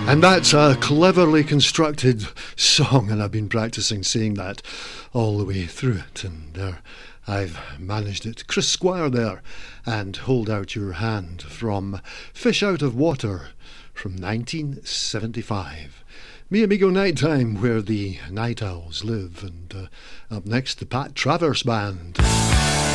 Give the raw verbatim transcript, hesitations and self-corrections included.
And that's a cleverly constructed song, and I've been practicing saying that all the way through it, and there I've managed it. Chris Squire there, and Hold Out Your Hand from Fish Out of Water from nineteen seventy-five. Mi Amigo Nighttime, where the Night Owls live, and uh, up next the Pat Travers Band.